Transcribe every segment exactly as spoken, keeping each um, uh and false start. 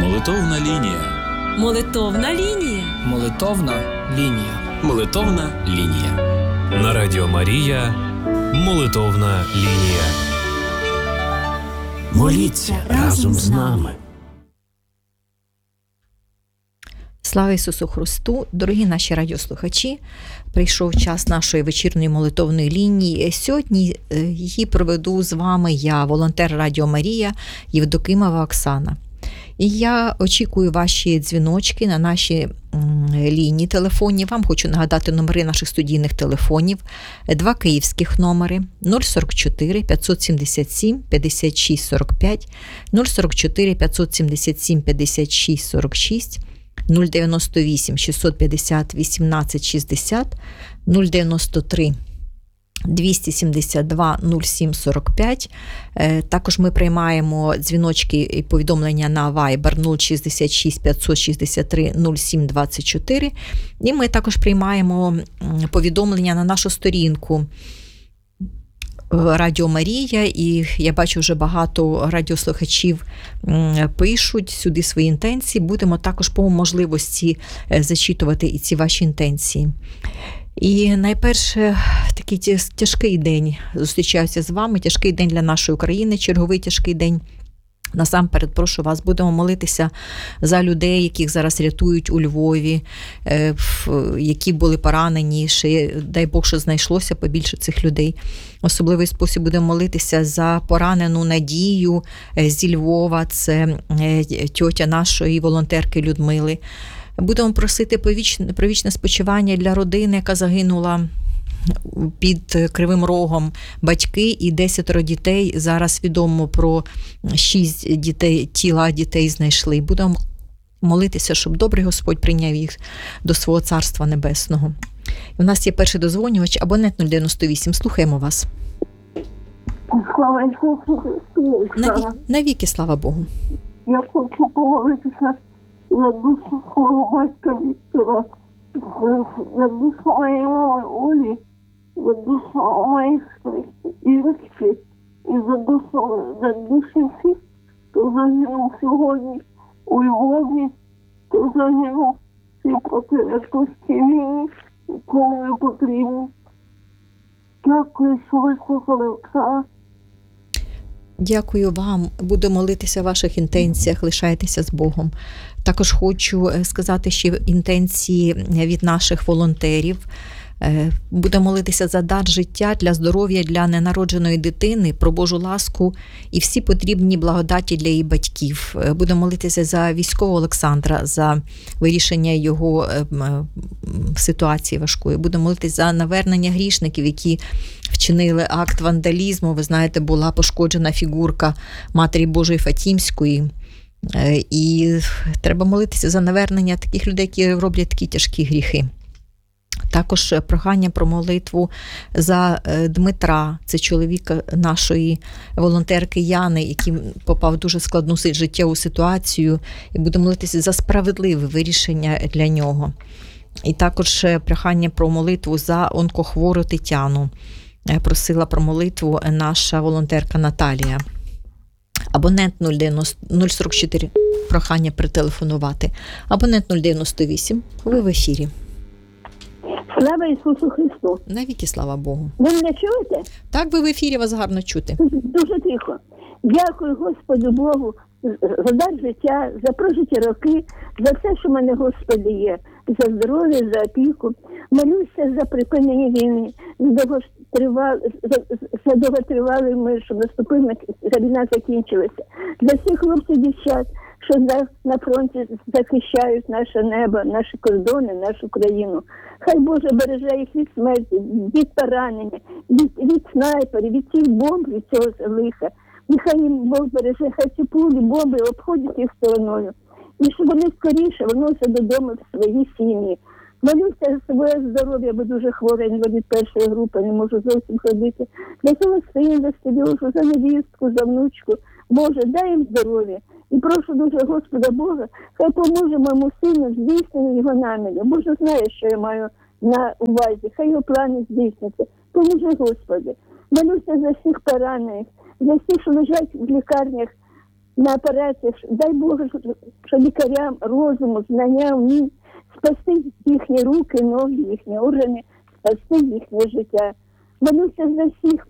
Молитовна лінія. Молитовна лінія. Молитовна лінія. Молитовна лінія. На Радіо Марія. Молитовна лінія. Моліться разом з нами. Слава Ісусу Христу! Дорогі наші радіослухачі, прийшов час нашої вечірньої молитовної лінії. Сьогодні її проведу з вами я, волонтер Радіо Марія Євдокимова Оксана. І я очікую ваші дзвіночки на наші лінії телефонні. Вам хочу нагадати номери наших студійних телефонів. Два київських номери нуль сорок чотири п'ятсот сімдесят сім п'ятдесят шість сорок п'ять, нуль сорок чотири п'ятсот сімдесят сім п'ятдесят шість сорок шість, нуль дев'яносто вісім шістсот п'ятдесят вісімнадцять шістдесят, нуль дев'яносто три двісті сімдесят два нуль сім сорок п'ять. Також ми приймаємо дзвіночки і повідомлення на Viber нуль шістдесят шість п'ятсот шістдесят три нуль сім двадцять чотири. І ми також приймаємо повідомлення на нашу сторінку Радіо Марія, і я бачу, вже багато радіослухачів пишуть сюди свої інтенції. Будемо також по можливості зачитувати і ці ваші інтенції. І найперше, такий тяжкий день зустрічаюся з вами, тяжкий день для нашої України, черговий тяжкий день. Насамперед, прошу вас, будемо молитися за людей, яких зараз рятують у Львові, які були поранені, ще, дай Бог, що знайшлося побільше цих людей. Особливий спосіб будемо молитися за поранену Надію зі Львова, це тьотя нашої волонтерки Людмили. Будемо просити про вічне спочивання для родини, яка загинула під Кривим Рогом, батьки і десятеро дітей. Зараз відомо про шість дітей, тіла дітей знайшли. Будемо молитися, щоб добрий Господь прийняв їх до свого Царства Небесного. У нас є перший дозвонювач, абонент нуль дев'яносто вісім. Слухаємо вас. Слава Ісусу Христу! Наві... Навіки, слава Богу. Я хочу помолитися за душу свого батька Віктора, за душу моєї мами Олі, за душу моїх Ірочки і за душу, за душі всіх, хто загинув сьогодні у Львові, хто загинув всі проти раківській війні, кому не потрібно. Дякую, що ви слухали, Оксана. Дякую вам. Буду молитися в ваших інтенціях, лишайтеся з Богом. Також хочу сказати ще інтенції від наших волонтерів. Буду молитися за дар життя, для здоров'я, для ненародженої дитини, про Божу ласку і всі потрібні благодаті для її батьків. Буду молитися за військового Олександра, за вирішення його ситуації важкої. Буду молитися за навернення грішників, які вчинили акт вандалізму. Ви знаєте, була пошкоджена фігурка Матері Божої Фатімської. І треба молитися за навернення таких людей, які роблять такі тяжкі гріхи. Також прохання про молитву за Дмитра, це чоловіка нашої волонтерки Яни, який попав в дуже складну життєву ситуацію, і будемо молитися за справедливе вирішення для нього. І також прохання про молитву за онкохвору Тетяну. Просила про молитву наша волонтерка Наталія. Абонент нуль сорок чотири, прохання прителефонувати. Абонент нуль дев'яносто вісім, ви в ефірі. Слава Ісусу Христу! Навіки, слава Богу. Ви мене чуєте? Так, ви в ефірі, вас гарно чути. Дуже тихо. Дякую Господу Богу за дар життя, за прожиті роки, за все, що в мене, Господи, є. За здоров'я, за опіку. Молюся за припинення війни, за, за довготривалий мир, щоб наступив, війна закінчилася. Для всіх хлопців, дівчат, що на, на фронті захищають наше небо, наші кордони, нашу країну. Хай Боже береже їх від смерті, від поранення, від, від снайперів, від цих бомб, від цього лиха. Нехай їм Бог береже, хай ці пулі, бомби обходять їх стороною. І щоб вони скоріше вернувся додому в свої сім'ї. Молюся за своє здоров'я, бо дуже хвора, інвалід першої групи, не можу зовсім ходити. За цього сина, за Стелюшу, за невістку, за внучку. Боже, дай їм здоров'я. І прошу дуже Господа Бога, хай поможе моєму сину здійснити його наміри. Боже знає, що я маю на увазі, хай його плани здійсняться. Поможи, Господи. Молюся за всіх поранених, за всіх, що лежать в лікарнях на операціях. Дай Боже, що лікарям розуму, знання, вмінь спасти їхні руки, ноги, їхні органи, спасти їхнє життя. Молюся за всіх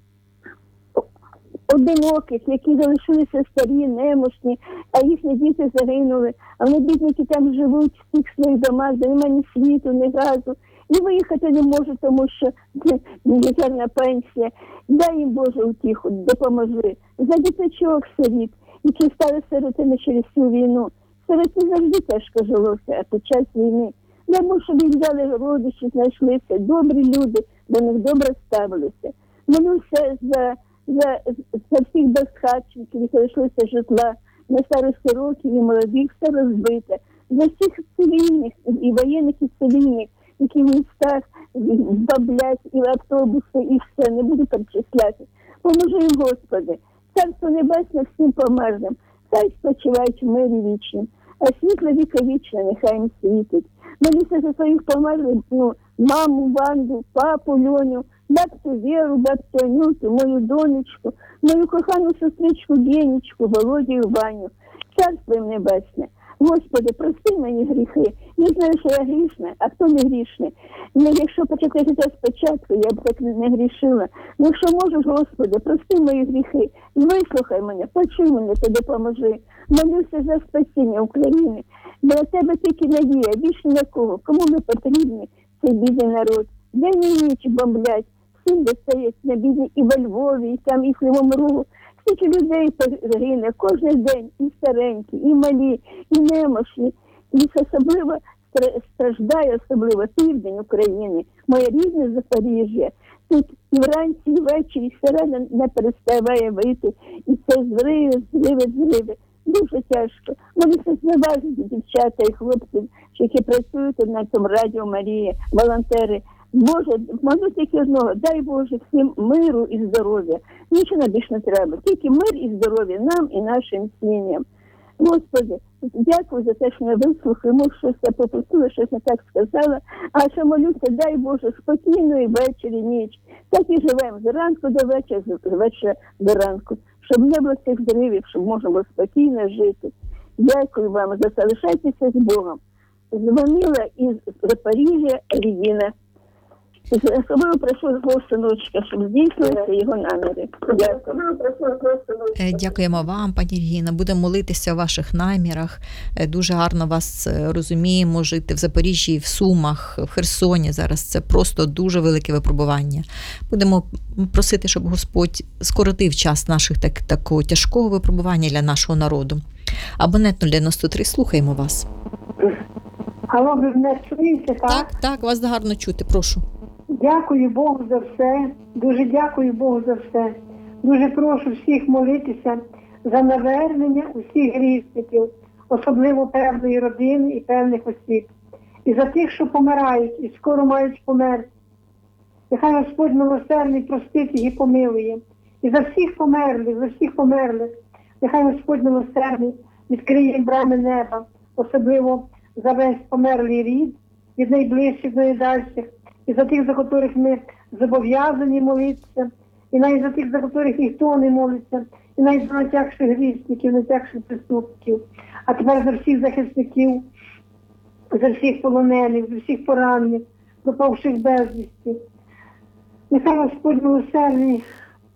одиноких, які залишилися старі, немощні, а їхні діти загинули, а вони бідники там живуть в тих своїх домах, де немає ні світу, ні газу, і виїхати не можуть, тому що це мізерна пенсія. Дай їм Боже утіху, допоможи. За діточок сиріт, які стали сиротами через цю війну. Сироті завжди тяжко жилося, а під час війни. Дай Боже, щоб їх взяли родичі, знайшлися, добрі люди, до них добре ставилися. Молюся за За, за всіх безхатченків, які лишилися житла, на старості років і молодих, все розбите. За всіх цивільних, і воєнних, і цивільних, які в містах баблять, і автобуси, і все, не буду перечисляти. Поможи їм, Господи. Царство Небесне всім померлим. Хай спочивають в мирі вічнім. А світло віковічне нехай їм світить. Молюся за своїх померлих, ну, маму, Ванду, папу, Льоню, бабцю Віру, бабцю Анюту, мою донечку, мою кохану сестричку Генечку, Володю і Ваню. Царство їм небесне. Господи, прости мені гріхи. Я знаю, що я грішна, а хто не грішний? Ну, якщо почати життя спочатку, я б так не грішила. Ну, якщо можеш, Господи, прости мої гріхи і вислухай мене, почуй мене та допоможи. Молюся за спасіння України. Бо на тебе тільки надія, більше ніякого. Кому не потрібні цей бідний народ? День і ніч бомблять, всім достають на бідні і во Львові, і там, і в Кривому Рогу. Скільки людей гине кожен день, і старенькі, і малі, і немощні. І особливо страждає особливо південь України, моє рідне Запоріжжя. Тут і вранці, і ввечері, і все рано не переставає вийти. І це зриви, зриви, зриви. Дуже тяжко. Молюся за вас, дівчата і хлопці, які працюють на цьому Радіо Марія, волонтери. Боже, молю тільки одного, дай Боже всім миру і здоров'я. Нічого більше не треба, тільки мир і здоров'я нам і нашим сім'ям. Господи, дякую за те, що мене вислухали, може, щось я попустила, щось не так сказала, а що молюся, дай Боже, спокійної вечері, ніч. Так і живемо, з ранку до вечора, з вечора до ранку, щоб не було цих зривів, щоб можна було спокійно жити. Дякую вам, залишайтеся з Богом. Дзвонила із Запоріжжя Регіна. Особливо прошу з синочка, щоб здійснилися його наміри. Дякую. Дякуємо вам, пані Регіна. Будемо молитися у ваших намірах. Дуже гарно вас розуміємо, жити в Запоріжжі, в Сумах, в Херсоні. Зараз це просто дуже велике випробування. Будемо просити, щоб Господь скоротив час наших так, такого тяжкого випробування для нашого народу. Абонент нуль дев'яносто три, слухаємо вас. Алло, ви мене чуєте, так? Так, так, вас гарно чути, прошу. Дякую Богу за все, дуже дякую Богу за все. Дуже прошу всіх молитися за навернення усіх грішників, особливо певної родини і певних осіб. І за тих, що помирають і скоро мають померти. Нехай Господь милосердний простить їх і помилує. І за всіх померлих, за всіх померлих, нехай Господь милосердний відкриє брами неба, особливо за весь померлий рід, від найближчих до найдальших. І за тих, за котрих ми зобов'язані молитися, і навіть за тих, за котрих ніхто не молиться, і навіть за найтягших грішників, найтягших преступників. А тепер за всіх захисників, за всіх полонених, за всіх поранених, пропавших безвісті. Нехай Господь милосердний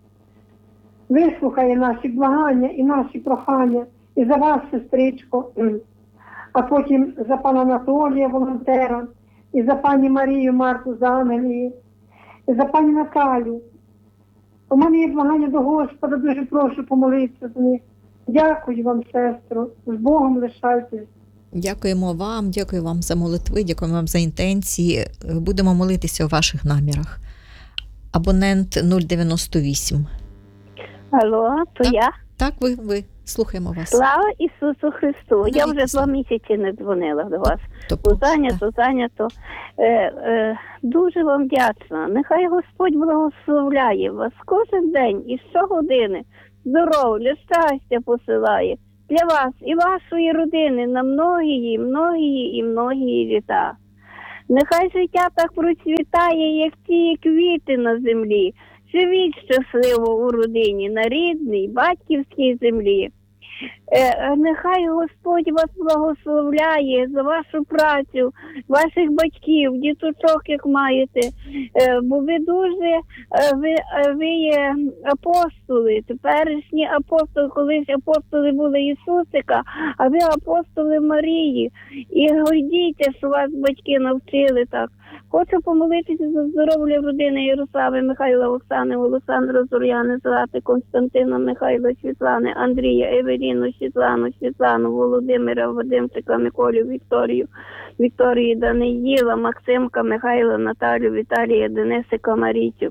вислухає наші благання і наші прохання, і за вас, сестричко, а потім за пана Анатолія, волонтера, і за пані Марію Марту з Ангелії, і за пані Наталю. У мене є благання до Господа, дуже прошу помолитися за них. Дякую вам, сестро, з Богом лишайтесь. Дякуємо вам, дякую вам за молитви, дякуємо вам за інтенції. Будемо молитися у ваших намірах. Абонент нуль дев'яносто вісім. Алло, то так, я? Так, ви, ви. Слухаємо вас. Слава Ісусу Христу! Навіть я вже Ісус. два місяці не дзвонила до вас. Тобто, То зайнято, зайнято. Е, е, дуже вам вдячна. Нехай Господь благословляє вас кожен день і щогодини. Здоров'я, щастя посилає для вас і вашої родини на многії, многії і многії літа. Нехай життя так процвітає, як ті квіти на землі. Живіть щасливо у родині, на рідній, батьківській землі. Е, Нехай Господь вас благословляє за вашу працю, ваших батьків, діточок, як маєте. Е, Бо ви дуже, е, ви, е, ви є апостоли, теперішні апостоли, колись апостоли були Ісусика, а ви апостоли Марії. І гордіться, що вас батьки навчили так. Хочу помолитися за здоров'я родини Ярослави, Михайла, Оксани, Олександра, Зоряни, Злати, Константина, Михайла, Світлани, Андрія, Еверіну, Світлану, Світлану, Володимира, Вадимчика, Миколю, Вікторію, Вікторії, Даниїла, Максимка, Михайла, Наталю, Віталія, Денисика, Марійцю.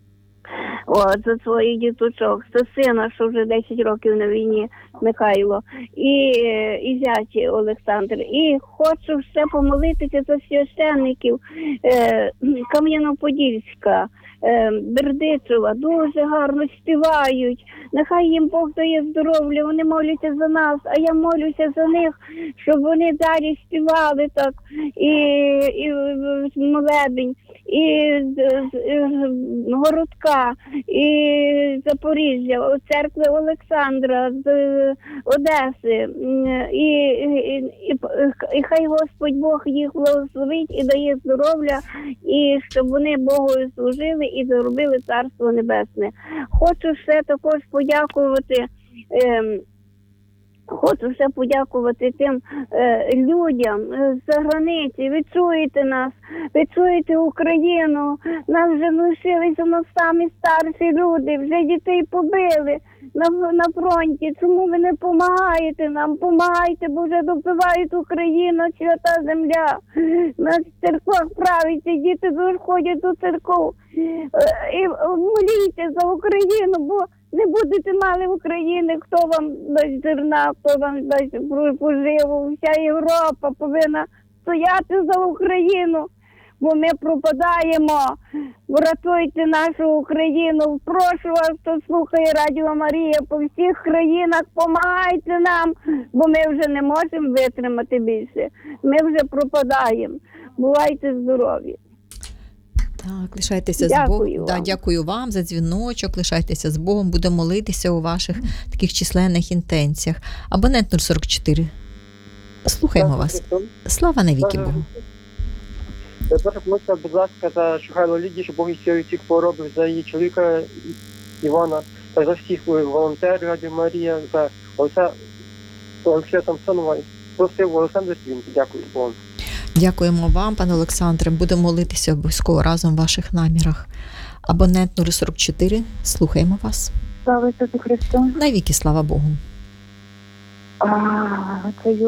От, за своїх діточок, за сина, що вже десять років на війні, Михайло, і, і зять Олександр. І хочу ще помолитися за священників е, Кам'яно-Подільська, е, Бердичева, дуже гарно співають. Нехай їм Бог дає здоров'я, вони моляться за нас, а я молюся за них, щоб вони далі співали так, і, і молебень, і з, з Городка, і Запоріжжя, церкви Олександра, з Одеси. І, і, і, і хай Господь Бог їх благословить і дає здоров'я, і щоб вони Богу служили і заробили Царство Небесне. Хочу ще також подякувати ем, Хочу ще подякувати тим е, людям з-за границі. Ви чуєте нас, ви чуєте Україну. Нас вже лишилися на самі старші люди, вже дітей побили на, на фронті. Чому ви не допомагаєте нам? Помагайте, бо вже добивають Україну, свята земля. На церквах правиться, діти ходять до церков. Е, і моліться за Україну, бо не будете мали України, хто вам дасть зерна, хто вам дасть поживу. Вся Європа повинна стояти за Україну, бо ми пропадаємо. Врятуйте нашу Україну. Прошу вас, хто слухає Радіо Марія, по всіх країнах, помагайте нам, бо ми вже не можемо витримати більше. Ми вже пропадаємо. Бувайте здорові. Так, лишайтеся Дякую з Богом. Да, дякую вам за дзвіночок, лишайтеся з Богом, будемо молитися у ваших таких численних інтенціях. Абонент нуль сорок чотири. Слухаємо вас. Слава навіки Богу. Прошу помолитися, будь ласка, за Шухайло Лідію, щоб Бог із всіх поробив, за її чоловіка Івана, та за всіх волонтерів Радіо Марія, за Олеся, Олексія Самсонова. Просив Олександр Свінки. Дякую вам. Дякуємо вам, пане Олександре. Будемо молитися обов'язково разом в ваших намірах. Абонент нуль сорок чотири. Слухаємо вас. Слава Ісусу Христу. Навіки слава Богу. А, це